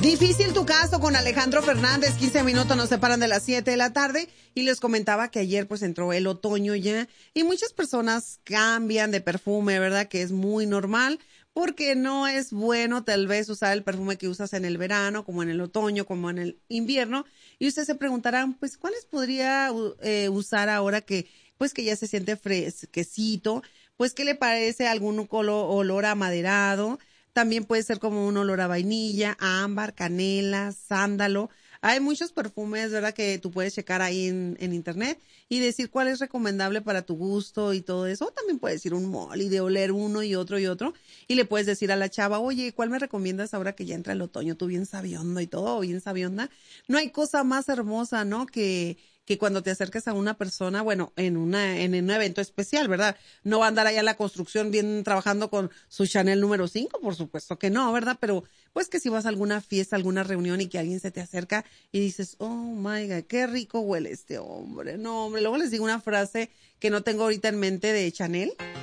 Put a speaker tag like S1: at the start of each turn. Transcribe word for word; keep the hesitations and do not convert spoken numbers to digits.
S1: Difícil tu caso con Alejandro Fernández, quince minutos nos separan de las siete de la tarde y les comentaba que ayer pues entró el otoño ya y muchas personas cambian de perfume, ¿verdad? Que es muy normal porque no es bueno tal vez usar el perfume que usas en el verano, como en el otoño, como en el invierno y ustedes se preguntarán pues ¿cuáles podría eh, usar ahora que pues que ya se siente fresquecito? Pues ¿qué le parece algún color, olor amaderado? También puede ser como un olor a vainilla, a ámbar, canela, sándalo. Hay muchos perfumes, ¿verdad? Que tú puedes checar ahí en, en internet y decir cuál es recomendable para tu gusto y todo eso. O también puedes ir un mall y de oler uno y otro y otro. Y le puedes decir a la chava, oye, ¿cuál me recomiendas ahora que ya entra el otoño? Tú bien sabiondo y todo, bien sabionda. No hay cosa más hermosa, ¿no? Que que cuando te acerques a una persona, bueno, en una en un evento especial, ¿verdad? No va a andar allá en la construcción bien trabajando con su Chanel número cinco, por supuesto que no, ¿verdad? Pero pues que si vas a alguna fiesta, alguna reunión y que alguien se te acerca y dices, oh my God, qué rico huele este hombre. No, hombre, luego les digo una frase que no tengo ahorita en mente de Chanel,